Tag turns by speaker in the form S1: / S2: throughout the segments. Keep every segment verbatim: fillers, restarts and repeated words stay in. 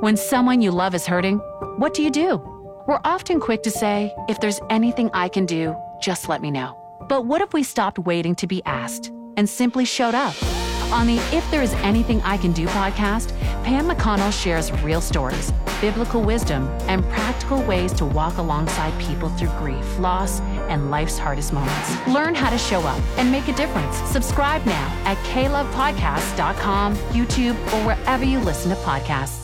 S1: When someone you love is hurting, what do you do? We're often quick to say, if there's anything I can do, just let me know. But what if we stopped waiting to be asked and simply showed up? On the If There Is Anything I Can Do podcast, Pam McConnell shares real stories, biblical wisdom, and practical ways to walk alongside people through grief, loss, and life's hardest moments. Learn how to show up and make a difference. Subscribe now at k love podcast dot com, YouTube, or wherever you listen to podcasts.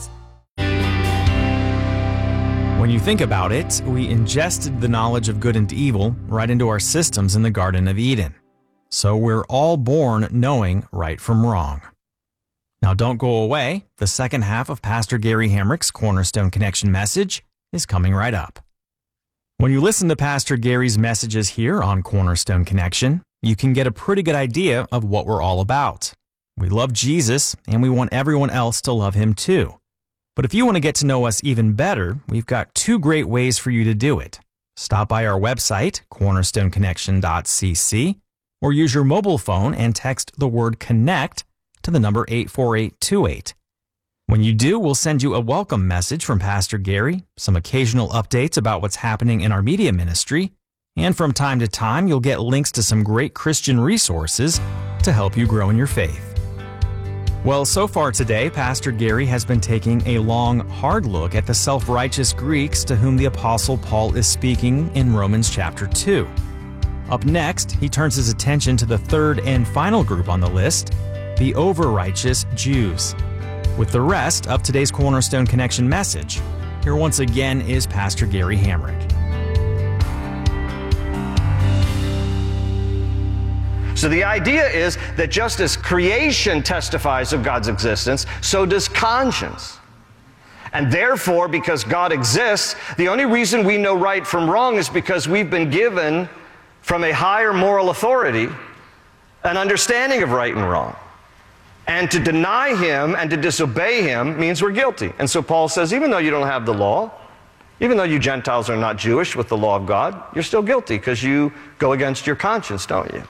S2: When you think about it, we ingested the knowledge of good and evil right into our systems in the Garden of Eden. So we're all born knowing right from wrong. Now don't go away. The second half of Pastor Gary Hamrick's Cornerstone Connection message is coming right up. When you listen to Pastor Gary's messages here on Cornerstone Connection, you can get a pretty good idea of what we're all about. We love Jesus, and we want everyone else to love him too. But if you want to get to know us even better, we've got two great ways for you to do it. Stop by our website, cornerstone connection dot c c, or use your mobile phone and text the word CONNECT to the number eight four eight two eight. When you do, we'll send you a welcome message from Pastor Gary, some occasional updates about what's happening in our media ministry, and from time to time, you'll get links to some great Christian resources to help you grow in your faith. Well, so far today, Pastor Gary has been taking a long, hard look at the self-righteous Greeks to whom the Apostle Paul is speaking in Romans chapter two. Up next, he turns his attention to the third and final group on the list, the over-righteous Jews. With the rest of today's Cornerstone Connection message, here once again is Pastor Gary Hamrick.
S3: So the idea is that just as creation testifies of God's existence, so does conscience. And therefore, because God exists, the only reason we know right from wrong is because we've been given from a higher moral authority an understanding of right and wrong. And to deny him and to disobey him means we're guilty. And so Paul says, even though you don't have the law, even though you Gentiles are not Jewish with the law of God, you're still guilty because you go against your conscience, don't you?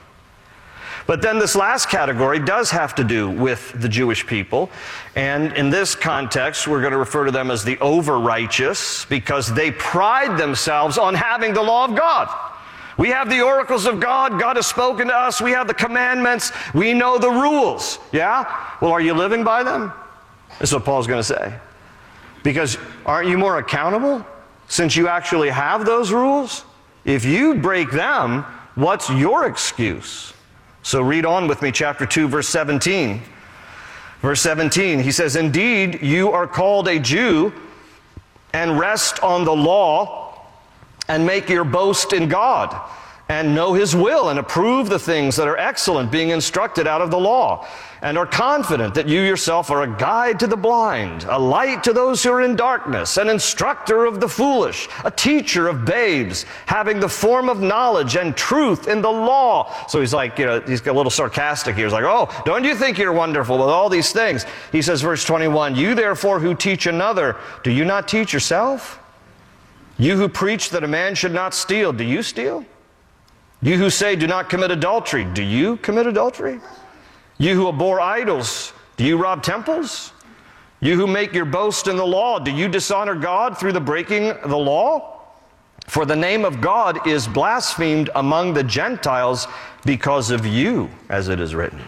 S3: But then this last category does have to do with the Jewish people. And in this context, we're going to refer to them as the over-righteous because they pride themselves on having the law of God. We have the oracles of God. God has spoken to us. We have the commandments. We know the rules. Yeah? Well, are you living by them? This is what Paul's going to say. Because aren't you more accountable since you actually have those rules? If you break them, what's your excuse? So read on with me, chapter two, verse seventeen. Verse seventeen, he says, indeed, you are called a Jew and rest on the law and make your boast in God and know his will and approve the things that are excellent, being instructed out of the law, and are confident that you yourself are a guide to the blind, a light to those who are in darkness, an instructor of the foolish, a teacher of babes, having the form of knowledge and truth in the law. So he's like, you know, he's a little sarcastic here. He's like, oh, don't you think you're wonderful with all these things? He says, verse twenty-one, you therefore who teach another, do you not teach yourself? You who preach that a man should not steal, do you steal? You who say do not commit adultery, do you commit adultery? You who abhor idols, do you rob temples? You who make your boast in the law, do you dishonor God through the breaking of the law? For the name of God is blasphemed among the Gentiles because of you, as it is written.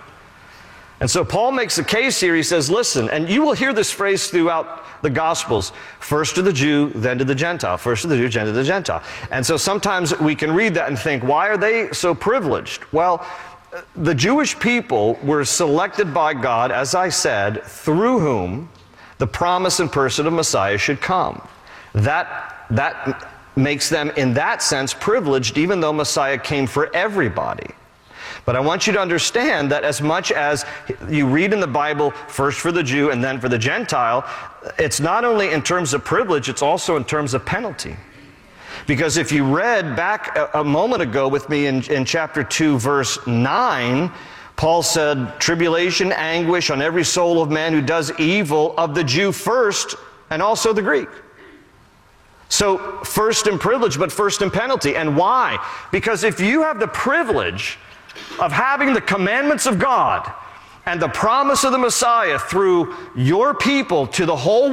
S3: And so Paul makes a case here. He says, listen, and you will hear this phrase throughout the Gospels, first to the Jew, then to the Gentile. First to the Jew, then to the Gentile. And so sometimes we can read that and think, why are they so privileged? Well, the Jewish people were selected by God, as I said, through whom the promise and person of Messiah should come. That, that makes them, in that sense, privileged, even though Messiah came for everybody. But I want you to understand that as much as you read in the Bible, first for the Jew and then for the Gentile, it's not only in terms of privilege, it's also in terms of penalty. Because if you read back a, a moment ago with me in, in chapter two, verse nine, Paul said, tribulation, anguish on every soul of man who does evil, of the Jew first, and also the Greek. So first in privilege, but first in penalty. And why? Because if you have the privilege of having the commandments of God and the promise of the Messiah through your people to the whole